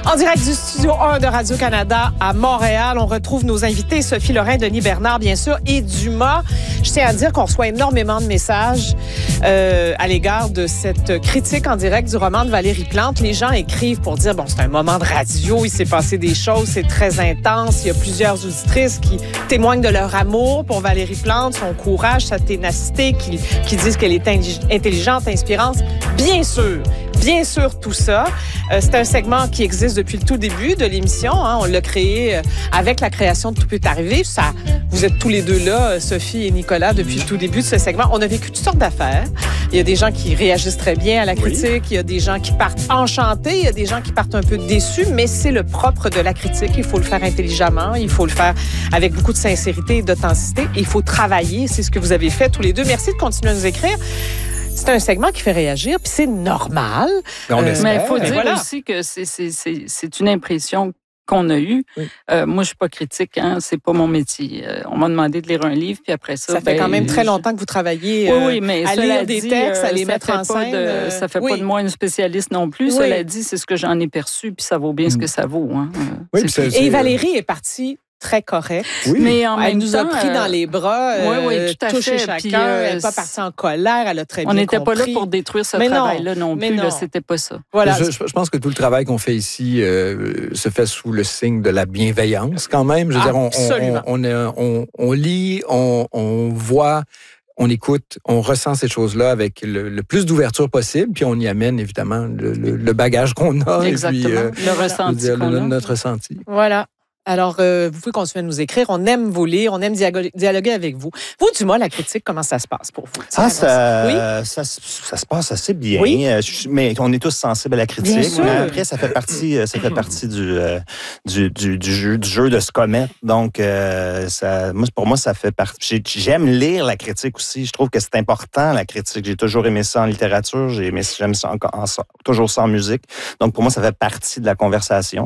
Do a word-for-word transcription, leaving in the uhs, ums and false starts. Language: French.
En direct du studio un de Radio-Canada à Montréal, on retrouve nos invités Sophie Lorrain, Denis Bernard, bien sûr, et Dumas. Je tiens à dire qu'on reçoit énormément de messages euh, à l'égard de cette critique en direct du roman de Valérie Plante. Les gens écrivent pour dire, bon, c'est un moment de radio, il s'est passé des choses, c'est très intense. Il y a plusieurs auditrices qui témoignent de leur amour pour Valérie Plante, son courage, sa ténacité, qui, qui disent qu'elle est intelligente, inspirante. Bien sûr, bien sûr, tout ça. Euh, c'est un segment qui existe depuis le tout début de l'émission. Hein. On l'a créé euh, avec la création de Tout peut arriver. Ça, vous êtes tous les deux là, Sophie et Nicolas, depuis le tout début de ce segment. On a vécu toutes sortes d'affaires. Il y a des gens qui réagissent très bien à la critique. Oui. Il y a des gens qui partent enchantés. Il y a des gens qui partent un peu déçus. Mais c'est le propre de la critique. Il faut le faire intelligemment. Il faut le faire avec beaucoup de sincérité et d'authenticité. Il faut travailler. C'est ce que vous avez fait tous les deux. Merci de continuer à nous écrire. C'est un segment qui fait réagir, puis c'est normal. Mais on espère. Mais il faut dire voilà. aussi que c'est, c'est, c'est, c'est une impression qu'on a eue. Oui. Euh, moi, je ne suis pas critique, hein, c'est pas mon métier. Euh, on m'a demandé de lire un livre, puis après ça... Ça fait ben, quand même très je... longtemps que vous travaillez euh, oui, oui, mais à lire des dit, textes, à les euh, mettre en scène. De, euh... Ça ne fait oui. pas de moi une spécialiste non plus. Oui. Cela dit, c'est ce que j'en ai perçu, puis ça vaut bien mmh. ce que ça vaut. Hein. Oui, c'est, c'est... Et Valérie est partie... très correct. Oui. Mais en elle même nous temps, a pris euh... dans les bras, euh, oui, oui, tout à touché fait. chacun. Puis, euh, elle n'est pas partie en colère, elle a très bien compris. On n'était pas là pour détruire ce mais travail-là non, non plus. Là, c'était pas ça. Voilà. Je, je pense que tout le travail qu'on fait ici euh, se fait sous le signe de la bienveillance quand même. Je veux dire, on, on, on, on, on, on lit, on, on voit... On écoute, on ressent ces choses-là avec le, le plus d'ouverture possible, puis on y amène évidemment le, le, le bagage qu'on a. Exactement, et puis, euh, le ressenti dire, qu'on le, a. Notre ressenti. Voilà. Alors, euh, vous pouvez continuer à nous écrire. On aime vous lire, on aime dialoguer, dialoguer avec vous. Vous, Dumas, la critique, comment ça se passe pour vous? Ah, ça, oui? ça, ça se passe assez bien. Oui? Mais on est tous sensibles à la critique. Bien sûr. Mais après, ça fait partie, ça fait partie du, euh, du, du, du, jeu, du jeu de se commettre. Donc, euh, ça, moi, pour moi, ça fait partie. J'aime lire la critique aussi. Je trouve que c'est important, la critique. J'ai toujours aimé ça en littérature. J'ai aimé, j'aime ça en, en, toujours ça en musique. Donc, pour moi, ça fait partie de la conversation.